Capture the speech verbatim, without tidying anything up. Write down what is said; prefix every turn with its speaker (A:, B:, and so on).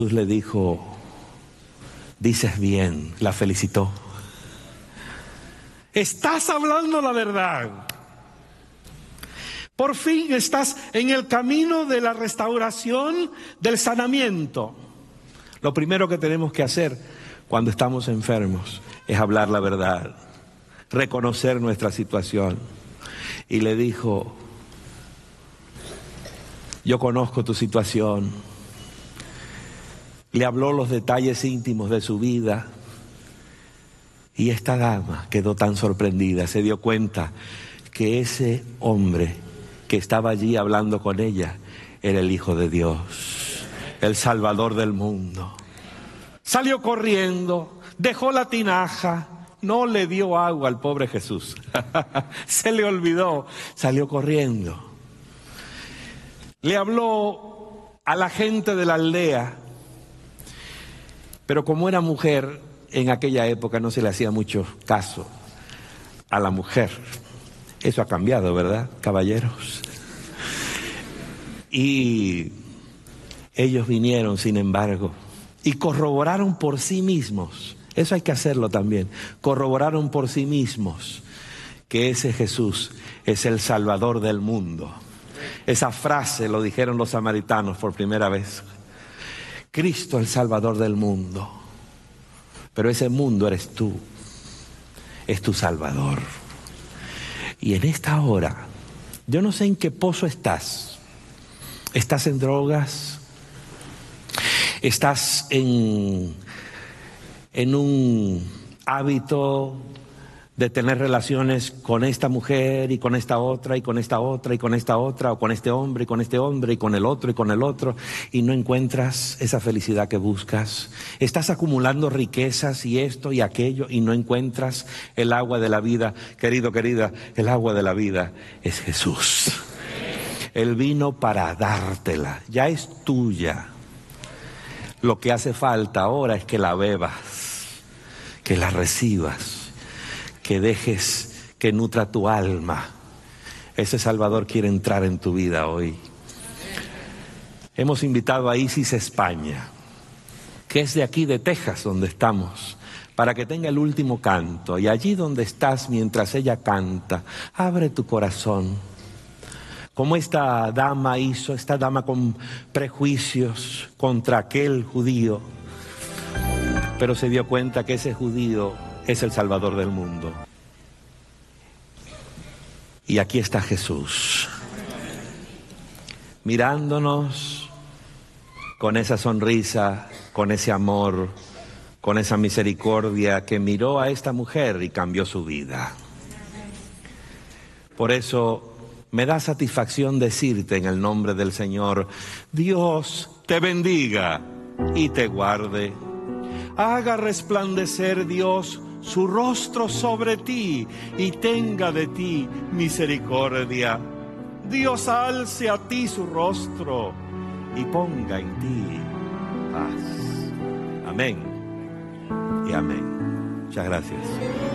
A: Jesús le dijo: dices bien, la felicitó. Estás hablando la verdad. Por fin estás en el camino de la restauración, del sanamiento. Lo primero que tenemos que hacer cuando estamos enfermos es hablar la verdad, reconocer nuestra situación. Y le dijo: yo conozco tu situación. Le habló los detalles íntimos de su vida. Y esta dama quedó tan sorprendida, se dio cuenta que ese hombre que estaba allí hablando con ella era el Hijo de Dios, el Salvador del mundo. Salió corriendo, dejó la tinaja, no le dio agua al pobre Jesús. Se le olvidó, salió corriendo. Le habló a la gente de la aldea, pero como era mujer, en aquella época no se le hacía mucho caso a la mujer. Eso ha cambiado, ¿verdad, caballeros? Y ellos vinieron, sin embargo, y corroboraron por sí mismos. Eso hay que hacerlo también. Corroboraron por sí mismos que ese Jesús es el Salvador del mundo. Esa frase lo dijeron los samaritanos por primera vez. Cristo, el Salvador del mundo. Pero ese mundo eres tú. Es tu Salvador. Y en esta hora, yo no sé en qué pozo estás. ¿Estás en drogas? ¿Estás en, en un hábito de tener relaciones con esta mujer y con esta otra y con esta otra y con esta otra, o con este hombre y con este hombre y con el otro y con el otro, y no encuentras esa felicidad que buscas? Estás acumulando riquezas y esto y aquello y no encuentras el agua de la vida. Querido, querida, el agua de la vida es Jesús. Él vino para dártela, ya es tuya. Lo que hace falta ahora es que la bebas, que la recibas, que dejes que nutra tu alma. Ese Salvador quiere entrar en tu vida hoy. Hemos invitado a Isis España, que es de aquí de Texas, donde estamos, para que tenga el último canto. Y allí donde estás, mientras ella canta, abre tu corazón. Como esta dama hizo, esta dama con prejuicios contra aquel judío, pero se dio cuenta que ese judío es el Salvador del mundo. Y aquí está Jesús, mirándonos con esa sonrisa, con ese amor, con esa misericordia que miró a esta mujer y cambió su vida. Por eso me da satisfacción decirte en el nombre del Señor: Dios te bendiga y te guarde. Haga resplandecer Dios su rostro sobre ti y tenga de ti misericordia. Dios alce a ti su rostro y ponga en ti paz. Amén y amén. Muchas gracias.